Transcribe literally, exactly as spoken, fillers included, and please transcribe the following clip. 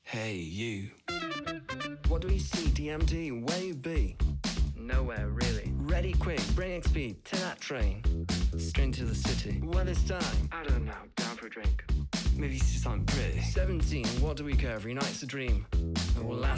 Hey, you. What do we see, D M D? Where you be? Nowhere, really. Ready, quick, breakneck speed, to that train. Straight to the city. Well, this time. I don't know, down for a drink. Maybe see something pretty. seventeen, what do we care? Every night's a dream. And we'll last